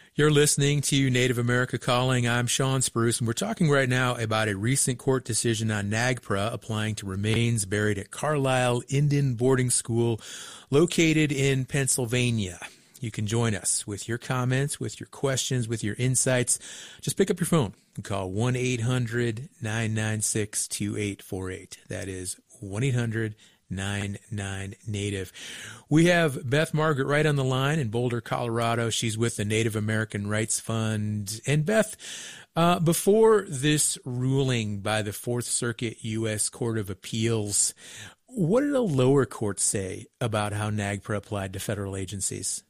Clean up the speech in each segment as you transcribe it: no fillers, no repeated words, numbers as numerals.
You're listening to Native America Calling. I'm Sean Spruce, and we're talking right now about a recent court decision on NAGPRA applying to remains buried at Carlisle Indian Boarding School located in Pennsylvania. You can join us with your comments, with your questions, with your insights. Just pick up your phone and call 1-800-996-2848. That is 1-800-99-NATIVE. We have Beth Margaret Wright on the line in Boulder, Colorado. She's with the Native American Rights Fund. And Beth, before this ruling by the Fourth Circuit U.S. Court of Appeals, what did a lower court say about how NAGPRA applied to federal agencies?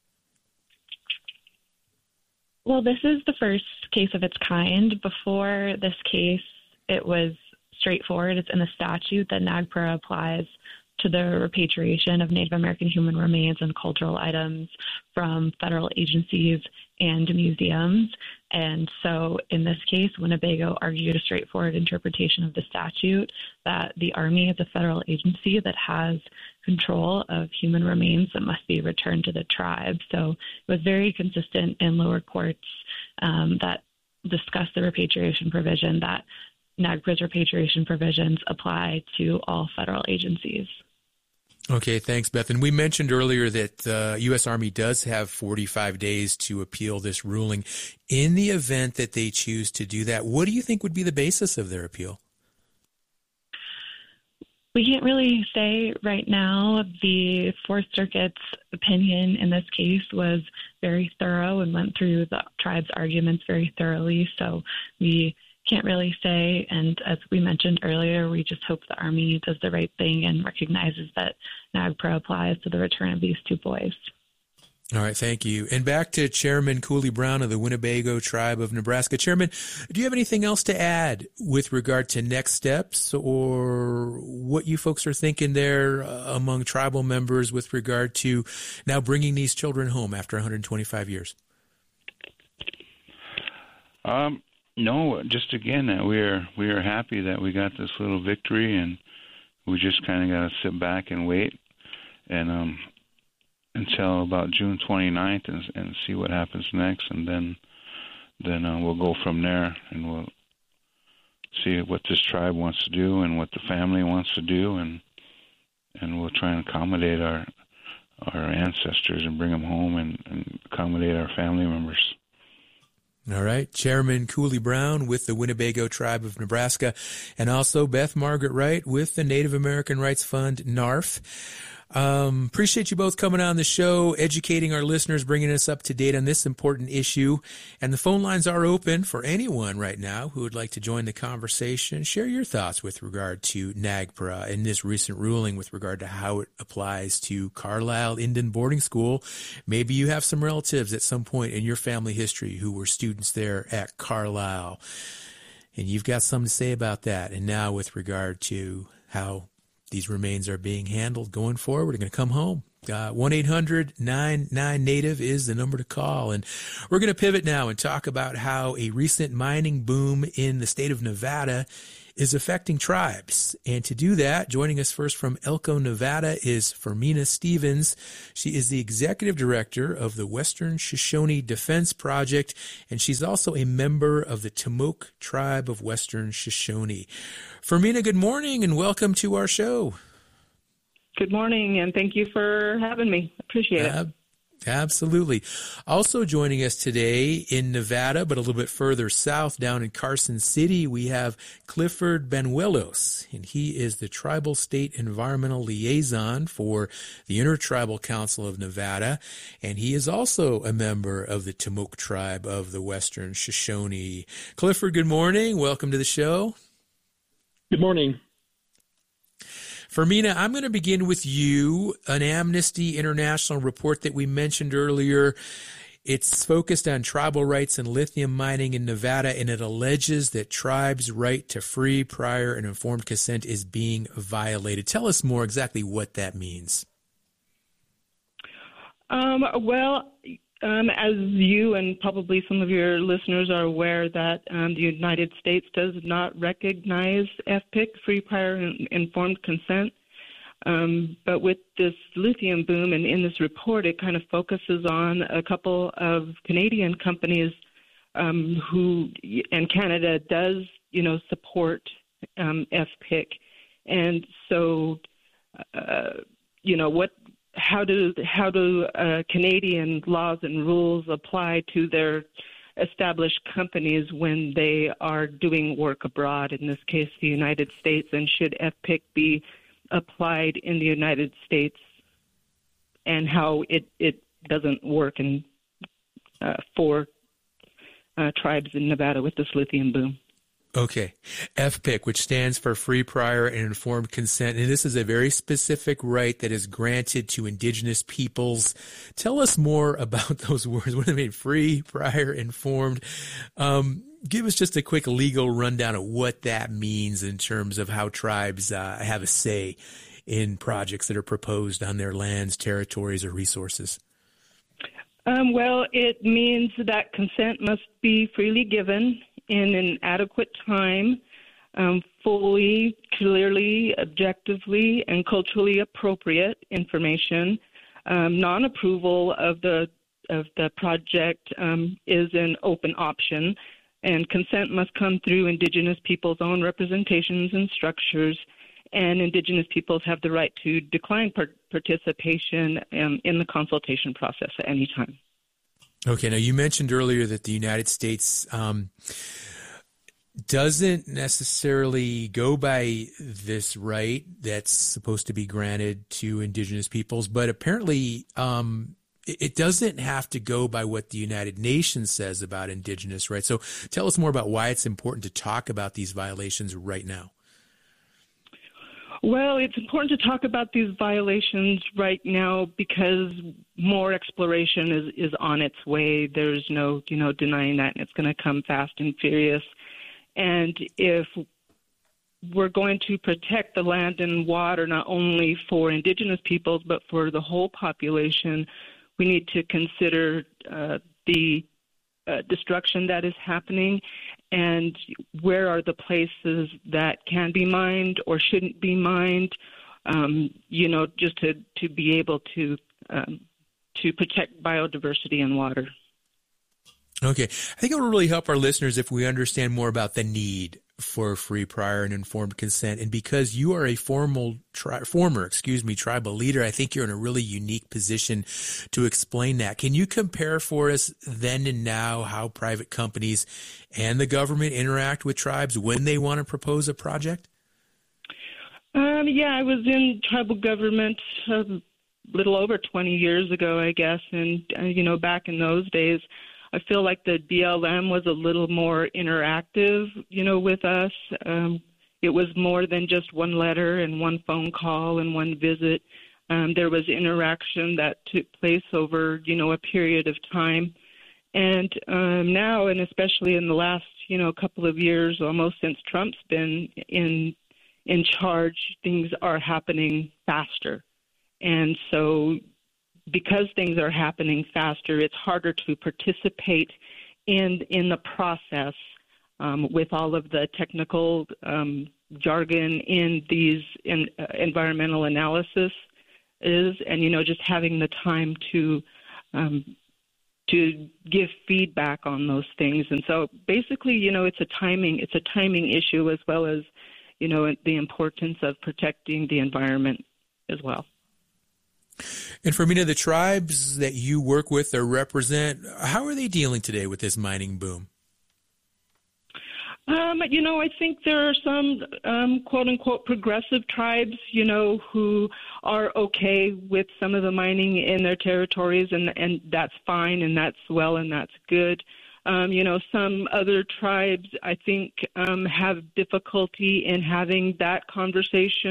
Well, this is the first case of its kind. Before this case, it was straightforward. It's in the statute that NAGPRA applies to the repatriation of Native American human remains and cultural items from federal agencies and museums. And so in this case, Winnebago argued a straightforward interpretation of the statute that the Army is a federal agency that has control of human remains that must be returned to the tribe. So it was very consistent in lower courts that discussed the repatriation provision, that NAGPRA's repatriation provisions apply to all federal agencies. Okay, thanks, Beth. And we mentioned earlier that the U.S. Army does have 45 days to appeal this ruling. In the event that they choose to do that, what do you think would be the basis of their appeal? We can't really say right now. The Fourth Circuit's opinion in this case was very thorough and went through the tribe's arguments very thoroughly. So we can't really say. And as we mentioned earlier, we just hope the Army does the right thing and recognizes that NAGPRA applies to the return of these two boys. All right, thank you. And back to Chairman Cooley Brown of the Winnebago Tribe of Nebraska. Chairman, do you have anything else to add with regard to next steps or what you folks are thinking there among tribal members with regard to now bringing these children home after 125 years? No, just again, we are happy that we got this little victory, and we just kind of got to sit back and wait and until about June 29th and see what happens next, and then we'll go from there, and we'll see what this tribe wants to do and what the family wants to do, and we'll try and accommodate our ancestors and bring them home and accommodate our family members. All right. Chairman Cooley Brown with the Winnebago Tribe of Nebraska, and also Beth Margaret Wright with the Native American Rights Fund, NARF. Appreciate you both coming on the show, educating our listeners, bringing us up to date on this important issue. And the phone lines are open for anyone right now who would like to join the conversation. Share your thoughts with regard to NAGPRA and this recent ruling with regard to how it applies to Carlisle Indian Boarding School. Maybe you have some relatives at some point in your family history who were students there at Carlisle, and you've got something to say about that. And now with regard to how these remains are being handled going forward, they're going to come home. 1-800-99-NATIVE is the number to call. And we're going to pivot now and talk about how a recent mining boom in the state of Nevada is affecting tribes. And to do that, joining us first from Elko, Nevada is Fermina Stevens. She is the executive director of the Western Shoshone Defense Project, and she's also a member of the Timok Tribe of Western Shoshone. Fermina, good morning and welcome to our show. Good morning, and thank you for having me. Appreciate it. Absolutely. Also joining us today in Nevada, but a little bit further south down in Carson City, we have Clifford Benuelos, and he is the Tribal State Environmental Liaison for the Intertribal Council of Nevada, and he is also a member of the Timok Tribe of the Western Shoshone. Clifford, good morning. Welcome to the show. Good morning. Fermina, I'm going to begin with you. An Amnesty International report that we mentioned earlier, it's focused on tribal rights and lithium mining in Nevada, and it alleges that tribes' right to free, prior, and informed consent is being violated. Tell us more exactly what that means. As you and probably some of your listeners are aware that the United States does not recognize FPIC, free, prior, and informed consent. But with this lithium boom, and in this report, it kind of focuses on a couple of Canadian companies who, and Canada does, support FPIC. And so, how do Canadian laws and rules apply to their established companies when they are doing work abroad, in this case, the United States, and should FPIC be applied in the United States, and how it doesn't work for tribes in Nevada with this lithium boom. Okay. FPIC, which stands for Free, Prior, and Informed Consent. And this is a very specific right that is granted to Indigenous peoples. Tell us more about those words. What do they mean? Free, prior, informed. Give us just a quick legal rundown of what that means in terms of how tribes have a say in projects that are proposed on their lands, territories, or resources. Well, it means that consent must be freely given in an adequate time, fully, clearly, objectively, and culturally appropriate information. Non-approval of the project is an open option, and consent must come through Indigenous peoples' own representations and structures, and Indigenous peoples have the right to decline participation in the consultation process at any time. Okay, now you mentioned earlier that the United States doesn't necessarily go by this right that's supposed to be granted to Indigenous peoples, but apparently it doesn't have to go by what the United Nations says about Indigenous rights. So tell us more about why it's important to talk about these violations right now. Well, it's important to talk about these violations right now because more exploration is on its way. There's no, denying that, and it's going to come fast and furious. And if we're going to protect the land and water, not only for Indigenous peoples, but for the whole population, we need to consider the destruction that is happening and where are the places that can be mined or shouldn't be mined, just to be able to protect biodiversity and water. Okay. I think it will really help our listeners if we understand more about the need for free, prior, and informed consent. And because you are a former tribal leader, I think you're in a really unique position to explain that. Can you compare for us then and now how private companies and the government interact with tribes when they want to propose a project? I was in tribal government a little over 20 years ago, I guess. And, back in those days, I feel like the BLM was a little more interactive, with us. It was more than just one letter and one phone call and one visit. There was interaction that took place over, a period of time. And now, and especially in the last, couple of years, almost since Trump's been in charge, things are happening faster. And so because things are happening faster, it's harder to participate in the process with all of the technical jargon in these environmental analysis and just having the time to give feedback on those things. And so basically, it's a timing issue as well as the importance of protecting the environment as well. And for many of the tribes that you work with or represent, how are they dealing today with this mining boom? I think there are some quote-unquote progressive tribes, who are okay with some of the mining in their territories, and that's fine, and that's well, and that's good. Some other tribes, I think, have difficulty in having that conversation